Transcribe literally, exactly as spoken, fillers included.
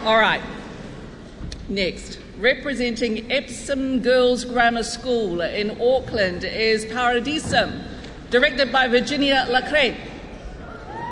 All right. Next, representing Epsom Girls Grammar School in Auckland is Paradisum, directed by Virginia Lacrete.